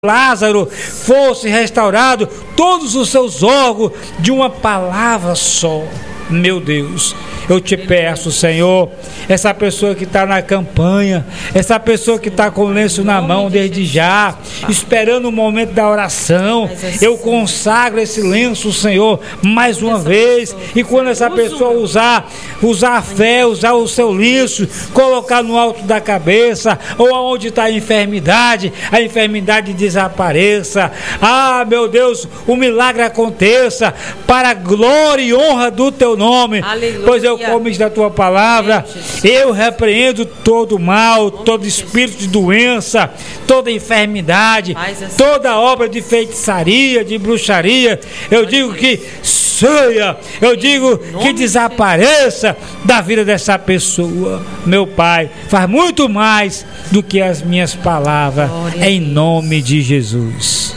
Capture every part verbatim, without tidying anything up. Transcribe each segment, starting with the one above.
Lázaro fosse restaurado todos os seus órgãos de uma palavra só. Meu Deus, eu te peço, Senhor, essa pessoa que está na campanha, essa pessoa que está com o lenço na mão desde já, esperando o momento da oração, eu consagro esse lenço, Senhor, mais uma vez, e quando essa pessoa usar, usar a fé, usar o seu lenço, colocar no alto da cabeça, ou aonde está a enfermidade, a enfermidade desapareça. Ah, meu Deus, o milagre aconteça, para a glória e honra do teu nome. Nome, aleluia. Pois eu, como diz da tua palavra, eu repreendo todo mal, todo espírito de doença, toda enfermidade, toda obra de feitiçaria, de bruxaria. Eu digo que saia, eu digo que desapareça da vida dessa pessoa. Meu Pai, faz muito mais do que as minhas palavras, em nome de Jesus.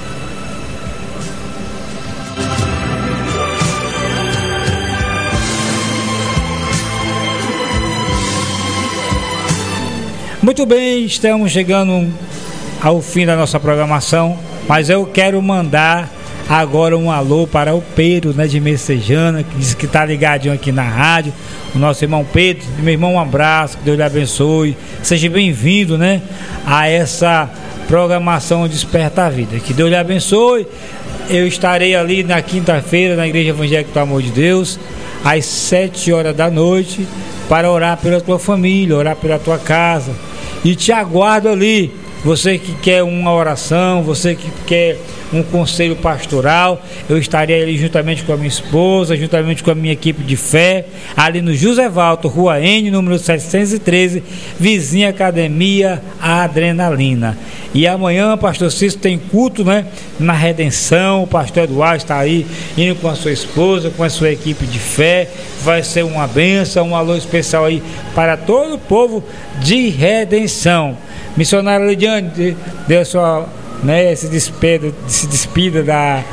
Muito bem, estamos chegando ao fim da nossa programação, mas eu quero mandar agora um alô para o Pedro, né, de Messejana, que diz que está ligadinho aqui na rádio, o nosso irmão Pedro. Meu irmão, um abraço, que Deus lhe abençoe, seja bem-vindo, né, a essa programação Desperta a Vida, que Deus lhe abençoe. Eu estarei ali na quinta-feira na Igreja Evangélica do Amor de Deus, às sete horas da noite, para orar pela tua família, orar pela tua casa. E te aguardo ali, você que quer uma oração, você que quer um conselho pastoral, eu estarei ali juntamente com a minha esposa, juntamente com a minha equipe de fé, ali no José Valto, Rua N, número setecentos e treze, vizinha Academia Adrenalina. E amanhã, pastor Cícero, tem culto, né, na Redenção. O pastor Eduardo está aí, indo com a sua esposa, com a sua equipe de fé. Vai ser uma bênção, um alô especial aí para todo o povo de Redenção. Missionária Lidiane, dê sua, né, se despeda, se despida da...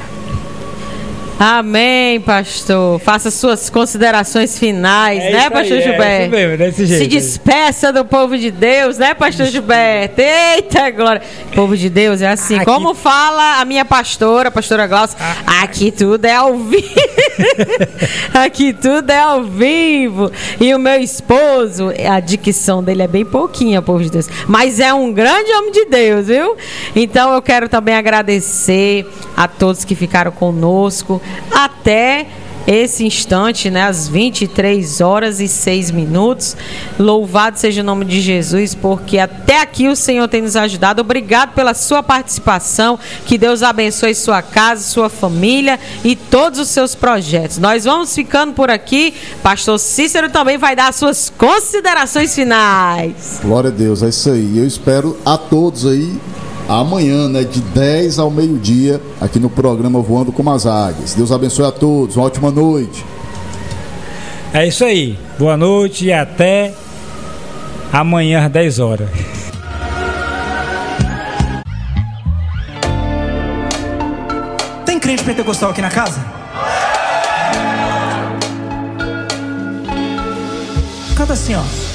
Amém, pastor. Faça suas considerações finais, é né, pastor aí, Gilberto? É isso mesmo, desse jeito. Se despeça do povo de Deus, né, pastor Gilberto? Eita glória. Povo de Deus é assim. Aqui... Como fala a minha pastora, a pastora Glaucia, ah, aqui tudo é ao vivo. Aqui tudo é ao vivo. E o meu esposo, a dicção dele é bem pouquinha, povo de Deus, mas é um grande homem de Deus, viu? Então eu quero também agradecer a todos que ficaram conosco até esse instante, né, às vinte e três horas e seis minutos. Louvado seja o nome de Jesus, porque até aqui o Senhor tem nos ajudado. Obrigado pela sua participação. Que Deus abençoe sua casa, sua família e todos os seus projetos. Nós vamos ficando por aqui. Pastor Cícero também vai dar as suas considerações finais. Glória a Deus, é isso aí. Eu espero a todos aí amanhã, né, de dez ao meio-dia, aqui no programa Voando com as Águias. Deus abençoe a todos, uma ótima noite. É isso aí, boa noite e até amanhã às dez horas. Tem crente pentecostal aqui na casa? Canta assim, ó.